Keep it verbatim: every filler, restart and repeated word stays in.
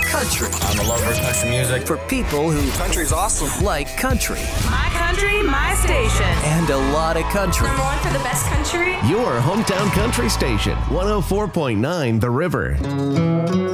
Country. I'm a lover of country music. For people who Country's awesome. like country. My country, my station. And a lot of country. Number one for the best country. Your hometown country station, one oh four point nine The River.